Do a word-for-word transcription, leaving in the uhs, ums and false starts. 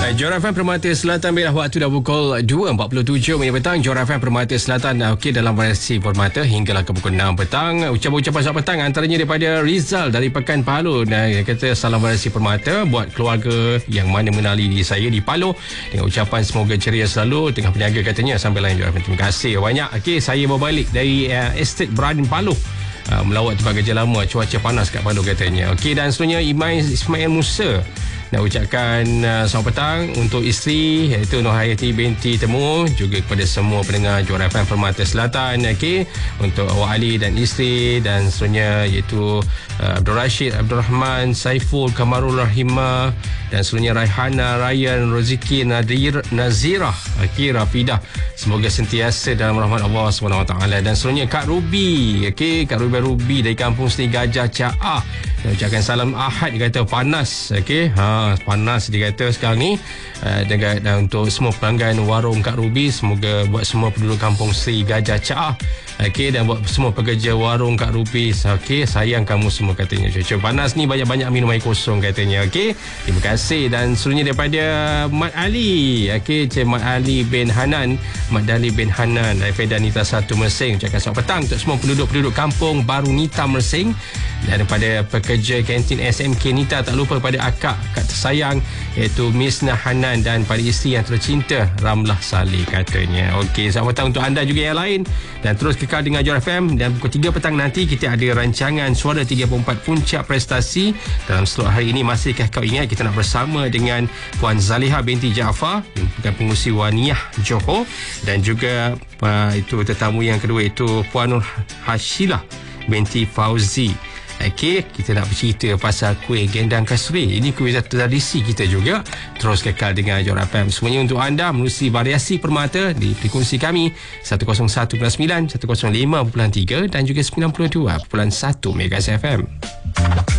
Johor F M Permata Selatan Merah, waktu dah pukul dua empat puluh tujuh minit petang. Johor F M Permata Selatan okey dalam variasi Permata hinggalah ke pukul enam petang. Ucapan-ucapan selamat petang antaranya daripada Rizal dari Pekan Palu. Dia kata salam variasi Permata buat keluarga yang mana mengenali diri saya di Palu, dengan ucapan semoga ceria selalu tengah berniaga katanya sampai lain Johor F M. Terima kasih banyak. Okey, saya bawa balik dari uh, Estate Bradin Palu. Uh, melawat tempat kerja lama, cuaca panas kat Palu katanya. Okey, dan seterusnya Imai Ismail Musa nak ucapkan uh, selamat petang untuk isteri iaitu Nur Hayati binti Temu, juga kepada semua pendengar Johor F M Permata Selatan. Okey, untuk awak Ali dan isteri, dan seterusnya iaitu uh, Abdul Rashid, Abdul Rahman, Saiful, Kamarul Rahimah, dan seterusnya Raihana, Ryan, Roziki, Nadir, Nazirah, okey, Rafidah, semoga sentiasa dalam rahmat Allah subhanahu wa taala. Dan seterusnya Kak Ruby, okey, Kak Ruby Ruby dari Kampung Seni Gajah Caah, dia ucapkan salam Ahad. Dia kata panas, okey, ha, panas dia kata sekarang ni. Uh, dan, dan untuk semua pelanggan warung Kak Ruby, semoga buat semua penduduk Kampung Seri Gajah Caah, okey, dan buat semua pekerja warung Kak Ruby, okey, sayang kamu semua katanya. Cuaca panas ni, banyak-banyak minum air kosong katanya. Okey, terima kasih. Dan seterusnya daripada Mat Ali, okey, Cik Mat Ali bin Hanan, Mat Dali bin Hanan daripada Nita satu Mersing, ucapkan selamat petang untuk semua penduduk-penduduk Kampung Baru Nita Mersing, dan daripada pekerja kantin S M K Nita, tak lupa pada akak kak tersayang iaitu Miss Nahanan, dan pada isteri yang tercinta Ramlah Saleh katanya. Okey, selamat petang untuk anda juga yang lain, dan terus kekal dengan Johor F M. Dan pukul tiga petang nanti kita ada rancangan Suara tiga puluh empat Puncak Prestasi. Dalam slot hari ini, masihkah kau ingat, kita nak bersama dengan Puan Zaliha binti Jaafar, bukan pengurusi Waniyah Johor, dan juga uh, itu tetamu yang kedua itu Puan Nur Hashilah binti Fauzi. Okey, kita nak bercerita pasal kuih gendang kasturi. Ini kuih tradisi kita juga. Terus kekal dengan Johor F M. Semuanya untuk anda menerusi variasi Permata di frekuensi kami seratus satu perpuluhan sembilan, seratus lima perpuluhan tiga dan juga sembilan puluh dua perpuluhan satu Megas F M.